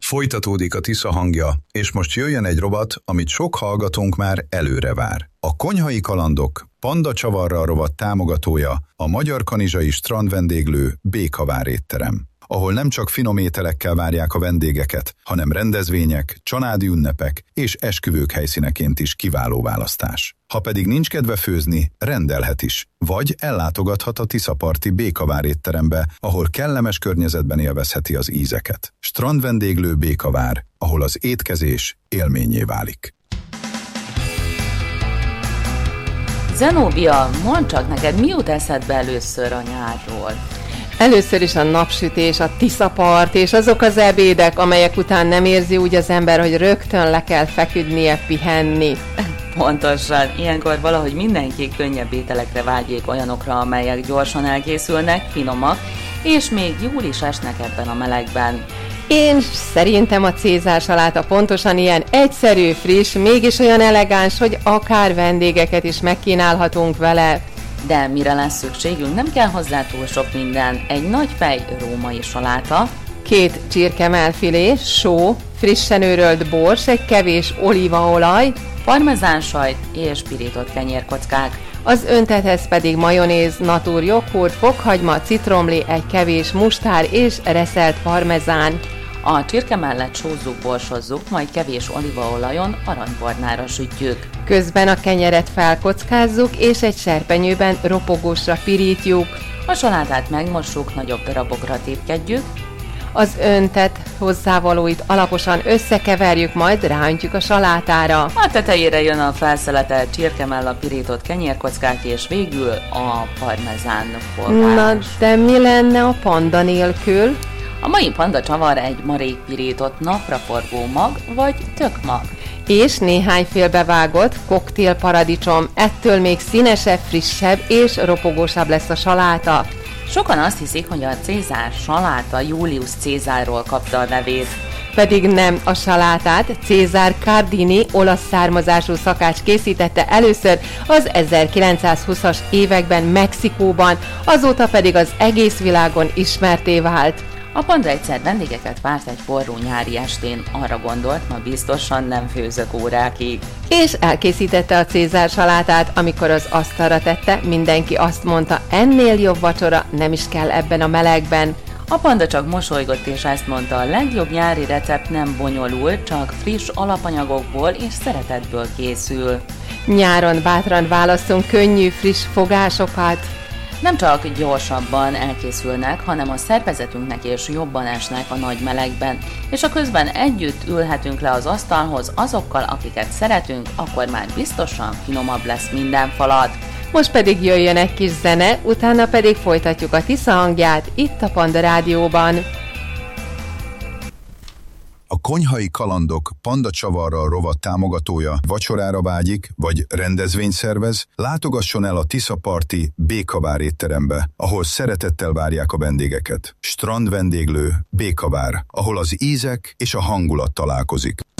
Folytatódik a Tisza hangja, és most jöjjön egy rovat, amit sok hallgatónk már előre vár. A Konyhai Kalandok Panda Csavarral rovat támogatója a Magyar Kanizsai Strandvendéglő Békavár étterem, ahol nem csak finom ételekkel várják a vendégeket, hanem rendezvények, családi ünnepek és esküvők helyszíneként is kiváló választás. Ha pedig nincs kedve főzni, rendelhet is, vagy ellátogathat a Tiszaparti Békavár étterembe, ahol kellemes környezetben élvezheti az ízeket. Strandvendéglő Békavár, ahol az étkezés élménnyé válik. Zenóbia, mondd csak neked, mi jut eszedbe először a nyárról? Először is a napsütés, a Tiszapart és azok az ebédek, amelyek után nem érzi úgy az ember, hogy rögtön le kell feküdnie, pihenni. Pontosan, ilyenkor valahogy mindenki könnyebb ételekre vágyik, olyanokra, amelyek gyorsan elkészülnek, finomak, és még jól is esnek ebben a melegben. Én szerintem a Cézár saláta pontosan ilyen egyszerű, friss, mégis olyan elegáns, hogy akár vendégeket is megkínálhatunk vele. De mire lesz szükségünk, nem kell hozzá túl sok minden. Egy nagy fej római saláta, 2 csirkemelfilé, só, frissen őrölt bors, egy kevés olívaolaj, parmezánsajt és pirított kenyérkockák. Az öntethez pedig majonéz, natur joghurt, fokhagyma, citromlé, egy kevés mustár és reszelt parmezán. A csirke mellett sózzuk, borsozzuk, majd kevés olívaolajon aranybarnára sütjük. Közben a kenyeret felkockázzuk, és egy serpenyőben ropogósra pirítjuk. A salátát megmossuk, nagyobb darabokra tépkedjük. Az öntet hozzávalóit alaposan összekeverjük, majd ráöntjük a salátára. A tetejére jön a felszeletelt csirkemell, a pirított kenyérkockák, és végül a parmezán forrás. Na, de mi lenne a panda nélkül? A mai panda csavar egy marék pirított napraforgó mag, vagy tök mag. És néhány félbevágott koktélparadicsom, ettől még színesebb, frissebb és ropogósabb lesz a saláta. Sokan azt hiszik, hogy a Cézár saláta Julius Cézárról kapta a nevét. Pedig nem, a salátát César Cardini, olasz származású szakács készítette először az 1920-as években Mexikóban, azóta pedig az egész világon ismertté vált. A panda egyszer vendégeket várt egy forró nyári estén, arra gondolt, ma biztosan nem főzök órákig. És elkészítette a Cézár salátát, amikor az asztalra tette, mindenki azt mondta, ennél jobb vacsora nem is kell ebben a melegben. A panda csak mosolygott és ezt mondta, a legjobb nyári recept nem bonyolult, csak friss alapanyagokból és szeretetből készül. Nyáron bátran válasszunk könnyű, friss fogásokat. Nem csak gyorsabban elkészülnek, hanem a szervezetünknek és jobban esnek a nagy melegben, és ha közben együtt ülhetünk le az asztalhoz azokkal, akiket szeretünk, akkor már biztosan finomabb lesz minden falat. Most pedig jöjjön egy kis zene, utána pedig folytatjuk a Tisza hangját itt a Panda Rádióban. A Konyhai Kalandok Panda Csavarral rovat támogatója vacsorára vágyik, vagy rendezvényt szervez, látogasson el a Tiszaparti Békavár étterembe, ahol szeretettel várják a vendégeket. Strandvendéglő Békavár, ahol az ízek és a hangulat találkozik.